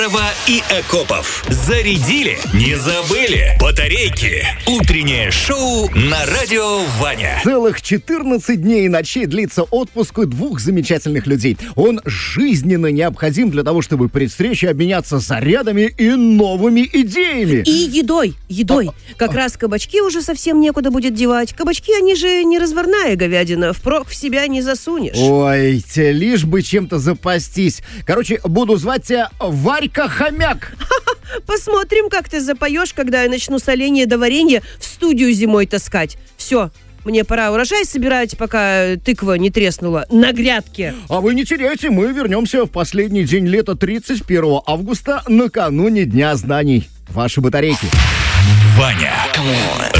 И Акопов. Зарядили? Не забыли? Батарейки. Утреннее шоу на радио Ваня. Целых 14 дней и ночей длится отпуск у двух замечательных людей. Он жизненно необходим для того, чтобы при встрече обменяться зарядами и новыми идеями. И едой. Как раз кабачки уже совсем некуда будет девать. Кабачки, они же не разварная говядина. Впрок в себя не засунешь. Ой, лишь бы чем-то запастись. Короче, буду звать тебя Варька-хомяк. Посмотрим, как ты запоешь, когда я начну соленье до варенья в студию зимой таскать. Все, мне пора урожай собирать, пока тыква не треснула на грядке. А вы не теряйте, мы вернемся в последний день лета 31 августа, накануне Дня знаний. Ваши батарейки. Ваня.